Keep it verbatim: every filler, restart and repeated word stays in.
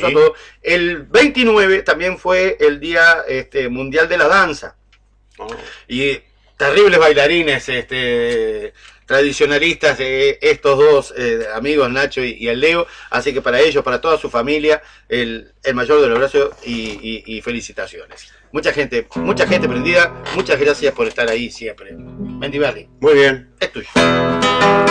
abrazo a todos. El veintinueve también fue el Día este, Mundial de la Danza. Oh. Y terribles bailarines, este, tradicionalistas, eh, estos dos eh, amigos, Nacho y, y el Leo. Así que para ellos, para toda su familia, el, el mayor de los abrazos y, y, y felicitaciones. Mucha gente, mucha gente prendida. Muchas gracias por estar ahí siempre. Mendiberri. Muy bien. Es tuyo.